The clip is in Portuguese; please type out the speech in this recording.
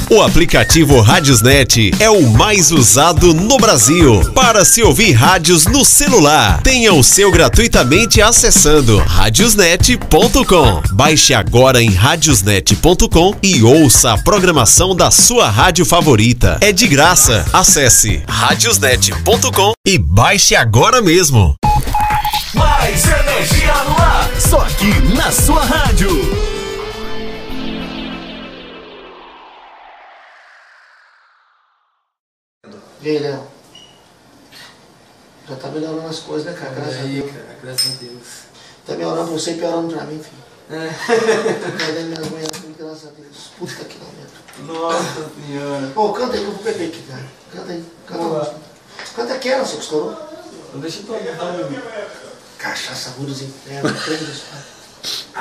O aplicativo Radiosnet é o mais usado no Brasil para se ouvir rádios no celular. Tenha o seu gratuitamente acessando radiosnet.com. Baixe agora em radiosnet.com e ouça a programação da sua rádio favorita. É de graça. Acesse radiosnet.com e baixe agora mesmo. Mais energia no ar, só aqui na sua rádio. E aí, Léo? Já tá melhorando as coisas, né, cara? Graças a Deus. Cara, graças a Deus. Tá melhorando pra você e piorando pra mim, filho. Tô perdendo minhas manhãs, graças a Deus. Puta que não lembro. Nossa senhora. Pô, canta aí que eu vou beber aqui, cara. Canta aí. Canta a música. Canta aquela, seu que estourou. Deixa eu tocar, meu amigo. Cachaça, ruda, inferno, prende,